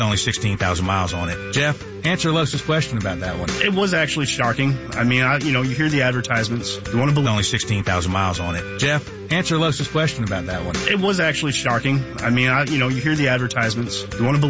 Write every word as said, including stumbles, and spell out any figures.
Only sixteen thousand miles on it. Jeff, answer Los's question about that one. It was actually shocking. I mean, I, you know, you hear the advertisements. You want to believe. Only sixteen thousand miles on it. Jeff, answer Los's question about that one. It was actually shocking. I mean, I, you know, you hear the advertisements. You want to believe.